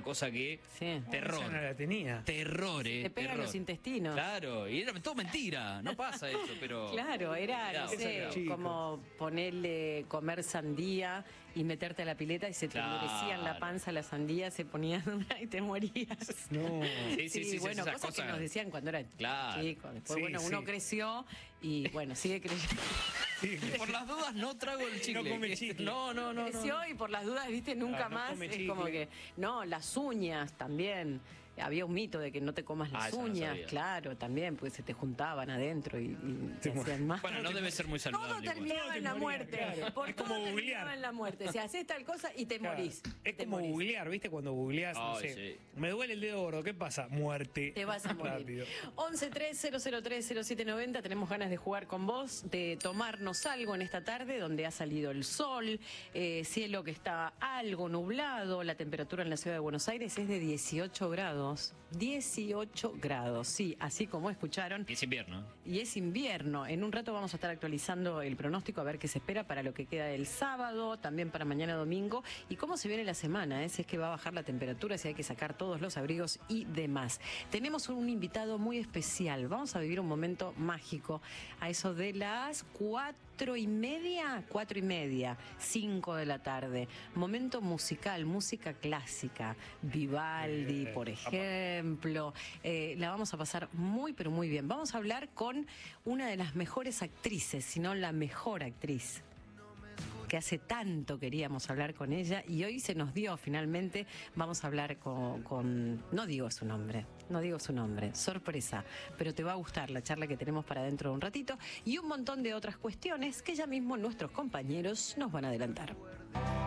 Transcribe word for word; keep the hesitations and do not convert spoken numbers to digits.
una cosa que... Sí. Terror. Esa no la tenía. Terror, eh. Te pegan terror. los intestinos. Claro, y era todo mentira. No pasa eso, pero... Claro, era, no Cuidado, sé, chico. como ponerle, comer sandía y meterte a la pileta y se te Claro. endurecía en la panza la sandía, se ponían una y te morías. No. Sí, sí, sí, sí, bueno, esas cosas, cosas. que nos decían cuando era Claro. chico. Después, Sí, bueno, sí. uno creció y, bueno, sigue creyendo. Sí, Por las dudas no trago el chicle. No come chicle. No, no, no. no. Creció y por las dudas, viste, nunca Ah, no más. come Es chicle. como que, no, las uñas también. Había un mito de que no te comas Ah, las eso no uñas, sabía. claro, también, porque se te juntaban adentro y, y te Sí, hacían más. Bueno, no debe ser muy saludable. Todo igual. terminaba Todo te en la moría, muerte. claro. Por Es todo como terminaba googlear. en la muerte. Si haces tal cosa y te Claro. morís. Es te como morís. googlear, ¿viste? Cuando googleás, no Ay, sé, sí. me duele el dedo gordo, ¿qué pasa? Muerte. Te vas a morir. Rápido. once tres cero cero tres cero siete nueve cero. Tenemos ganas de jugar con vos, de tomarnos algo en esta tarde donde ha salido el sol, eh, cielo que está algo nublado, la temperatura en la ciudad de Buenos Aires es de dieciocho grados. dieciocho grados, sí, así como escucharon. Y es invierno. Y es invierno. En un rato vamos a estar actualizando el pronóstico a ver qué se espera para lo que queda del sábado, también para mañana domingo y cómo se viene la semana, ¿eh? Si es que va a bajar la temperatura, si hay que sacar todos los abrigos y demás. Tenemos un invitado muy especial. Vamos a vivir un momento mágico a eso de las cuatro y media, cuatro y media, cinco de la tarde. Momento musical, música clásica. Vivaldi, por ejemplo. Eh, la vamos a pasar muy, pero muy bien. Vamos a hablar con una de las mejores actrices, si no la mejor actriz, que hace tanto queríamos hablar con ella y hoy se nos dio finalmente. Vamos a hablar con, con... No digo su nombre, no digo su nombre, sorpresa, pero te va a gustar la charla que tenemos para dentro de un ratito y un montón de otras cuestiones que ya mismo nuestros compañeros nos van a adelantar.